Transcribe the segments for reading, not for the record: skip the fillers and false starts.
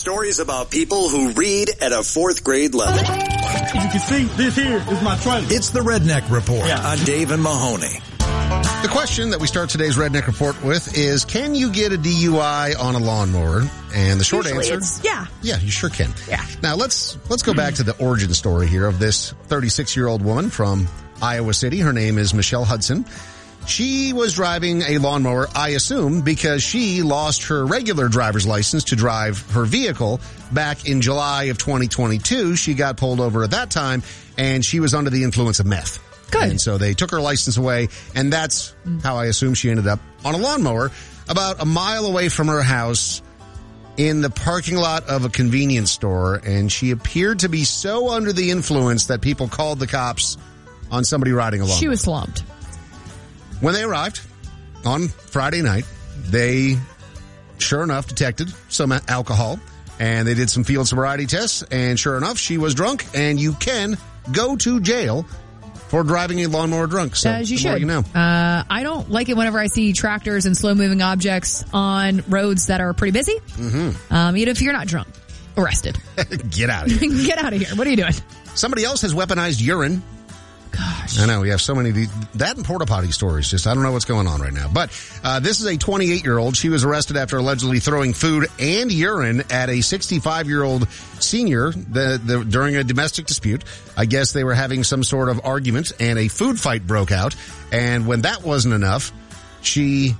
Stories about people who read at a fourth grade level. As you can see, this here is my trailer. It's the Redneck Report on Dave and Mahoney. The question that we start today's Redneck Report with is, can you get a DUI on a lawnmower? And the short answer, yeah. Yeah, you sure can. Yeah. Now, let's go back to the origin story here of this 36-year-old woman from Iowa City. Her name is Michelle Hudson. She was driving a lawnmower, I assume, because she lost her regular driver's license to drive her vehicle back in July of 2022. She got pulled over at that time, and she was under the influence of meth. Good. And so they took her license away, and that's how I assume she ended up on a lawnmower about a mile away from her house in the parking lot of a convenience store. And she appeared to be so under the influence that people called the cops on somebody riding a lawnmower. She was slumped. When they arrived on Friday night, they, sure enough, detected some alcohol, and they did some field sobriety tests, and sure enough, she was drunk, and you can go to jail for driving a lawnmower drunk. So, as you the should. more you know. I don't like it whenever I see tractors and slow-moving objects on roads that are pretty busy. Mm-hmm. Even if you're not drunk. Arrested. Get out of here. Get out of here. What are you doing? Somebody else has weaponized urine. Gosh. I know, we have so many of these. That and porta potty stories. Just, I don't know what's going on right now. But this is a 28-year-old. She was arrested after allegedly throwing food and urine at a 65-year-old senior during a domestic dispute. I guess they were having some sort of argument, and a food fight broke out. And when that wasn't enough, she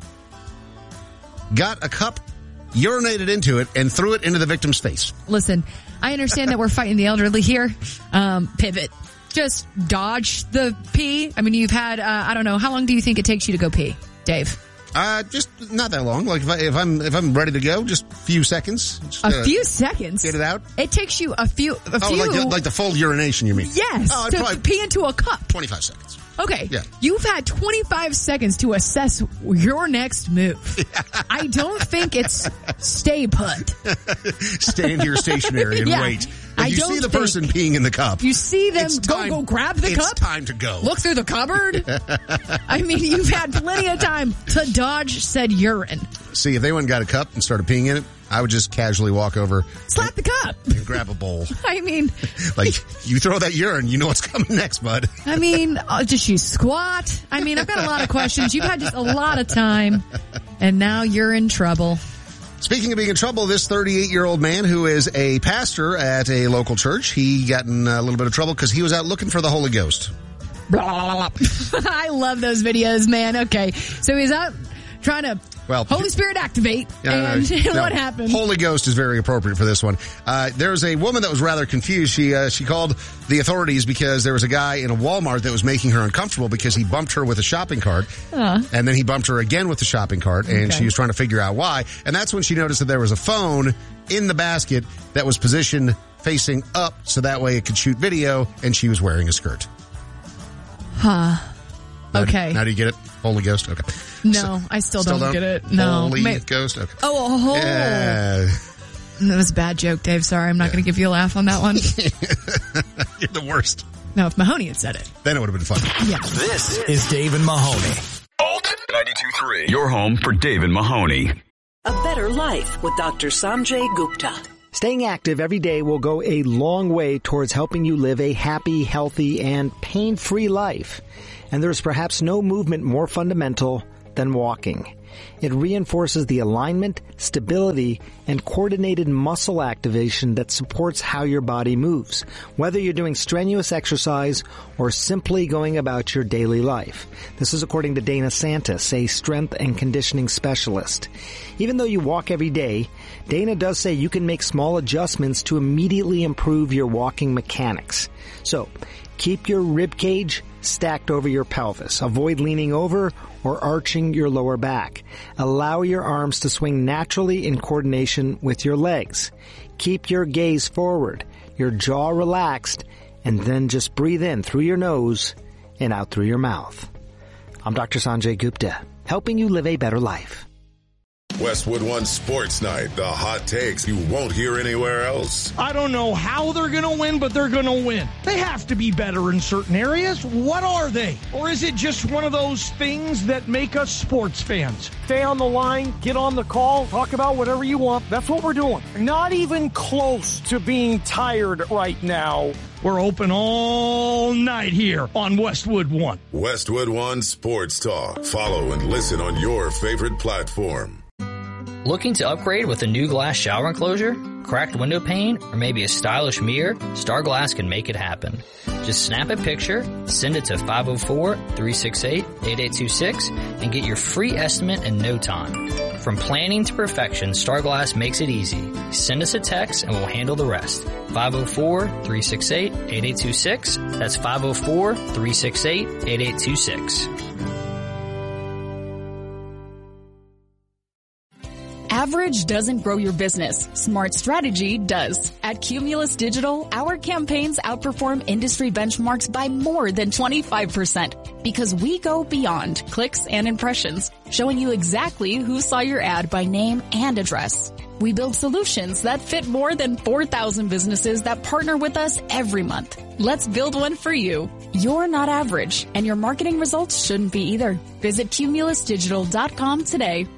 got a cup, urinated into it, and threw it into the victim's face. Listen, I understand that we're fighting the elderly here. Pivot. Just dodge the pee. I mean, you've had, I don't know, how long do you think it takes you to go pee, Dave? Just not that long. Like if I'm ready to go, just a few seconds. Just, a few seconds? Get it out? It takes you a few. Like the full urination, you mean? Yes. Oh, to pee into a cup. 25 seconds. Okay. Yeah. You've had 25 seconds to assess your next move. I don't think it's stay put. Stand here stationary and wait. When you see the person peeing in the cup. You see them go grab the cup. It's time to go. Look through the cupboard. I mean, you've had plenty of time to dodge said urine. See, if they went and got a cup and started peeing in it, I would just casually walk over. Slap the cup. And grab a bowl. I mean. Like, you throw that urine, you know what's coming next, bud. I mean, does she squat? I mean, I've got a lot of questions. You've had just a lot of time, and now you're in trouble. Speaking of being in trouble, this 38-year-old man who is a pastor at a local church, he got in a little bit of trouble because he was out looking for the Holy Ghost. I love those videos, man. Okay. So he's out trying to Holy Spirit activate, and what happened? Holy Ghost is very appropriate for this one. There's a woman that was rather confused. She called the authorities because there was a guy in a Walmart that was making her uncomfortable because he bumped her with a shopping cart, and then he bumped her again with the shopping cart, and she was trying to figure out why. And that's when she noticed that there was a phone in the basket that was positioned facing up so that way it could shoot video, and she was wearing a skirt. Okay. Now do you get it? Holy Ghost? Okay. No, I still don't get it. No. Holy Ghost? Okay. Oh, a hole. Yeah. That was a bad joke, Dave. Sorry, I'm not going to give you a laugh on that one. You're the worst. No, if Mahoney had said it. Then it would have been fun. Yeah. This is Dave and Mahoney. Alt 92.3. Your home for Dave and Mahoney. A better life with Dr. Sanjay Gupta. Staying active every day will go a long way towards helping you live a happy, healthy, and pain-free life. And there's perhaps no movement more fundamental than walking. It reinforces the alignment, stability, and coordinated muscle activation that supports how your body moves, whether you're doing strenuous exercise or simply going about your daily life. This is according to Dana Santis, a strength and conditioning specialist. Even though you walk every day, Dana does say you can make small adjustments to immediately improve your walking mechanics. So, keep your rib cage stacked over your pelvis. Avoid leaning over or arching your lower back. Allow your arms to swing naturally in coordination with your legs. Keep your gaze forward, your jaw relaxed, and then just breathe in through your nose and out through your mouth. I'm Dr. Sanjay Gupta, helping you live a better life. Westwood One Sports Night, the hot takes you won't hear anywhere else. I don't know how they're going to win, but they're going to win. They have to be better in certain areas. What are they? Or is it just one of those things that make us sports fans? Stay on the line, get on the call, talk about whatever you want. That's what we're doing. Not even close to being tired right now. We're open all night here on Westwood One. Westwood One Sports Talk. Follow and listen on your favorite platform. Looking to upgrade with a new glass shower enclosure, cracked window pane, or maybe a stylish mirror? Star Glass can make it happen. Just snap a picture, send it to 504-368-8826, and get your free estimate in no time. From planning to perfection, Star Glass makes it easy. Send us a text and we'll handle the rest. 504-368-8826. That's 504-368-8826. Average doesn't grow your business. Smart strategy does. At Cumulus Digital, our campaigns outperform industry benchmarks by more than 25% because we go beyond clicks and impressions, showing you exactly who saw your ad by name and address. We build solutions that fit more than 4,000 businesses that partner with us every month. Let's build one for you. You're not average, and your marketing results shouldn't be either. Visit cumulusdigital.com today.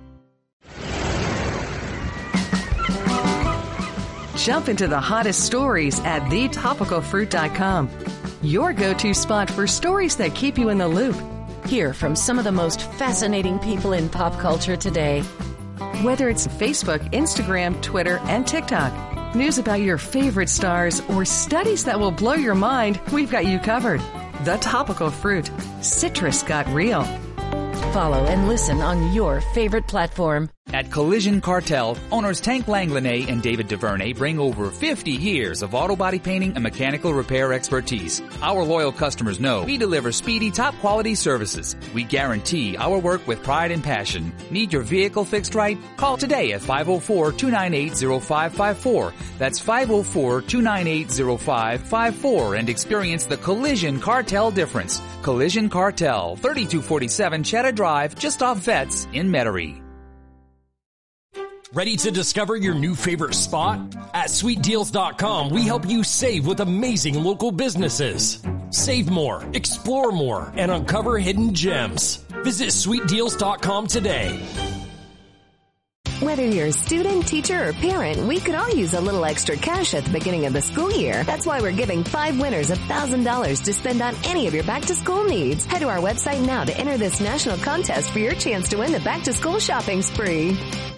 Jump into the hottest stories at thetopicalfruit.com. Your go-to spot for stories that keep you in the loop. Hear from some of the most fascinating people in pop culture today. Whether it's Facebook, Instagram, Twitter, and TikTok, news about your favorite stars, or studies that will blow your mind, we've got you covered. The Topical Fruit. Citrus got real. Follow and listen on your favorite platform. At Collision Cartel, owners Tank Langlanay and David DuVernay bring over 50 years of auto body painting and mechanical repair expertise. Our loyal customers know we deliver speedy, top-quality services. We guarantee our work with pride and passion. Need your vehicle fixed right? Call today at 504-298-0554. That's 504-298-0554 and experience the Collision Cartel difference. Collision Cartel, 3247 Cheddar Drive, just off Vets in Metairie. Ready to discover your new favorite spot? At SweetDeals.com, we help you save with amazing local businesses. Save more, explore more, and uncover hidden gems. Visit SweetDeals.com today. Whether you're a student, teacher, or parent, we could all use a little extra cash at the beginning of the school year. That's why we're giving 5 winners $1,000 to spend on any of your back-to-school needs. Head to our website now to enter this national contest for your chance to win the back-to-school shopping spree.